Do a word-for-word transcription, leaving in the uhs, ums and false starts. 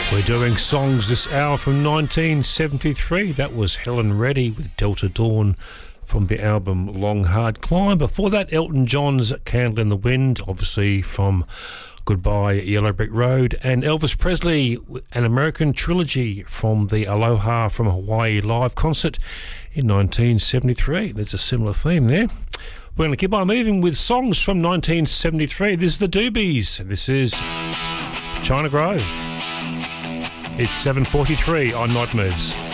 We're doing songs this hour from nineteen seventy-three. That was Helen Reddy with Delta Dawn from the album Long Hard Climb. Before that, Elton John's Candle in the Wind, obviously from Goodbye Yellow Brick Road, and Elvis Presley, An American Trilogy from the Aloha from Hawaii live concert in nineteen seventy-three. There's a similar theme there. We're going to keep on moving with songs from nineteen seventy-three. This is the Doobies. This is China Grove. It's seven forty-three on Night Moves.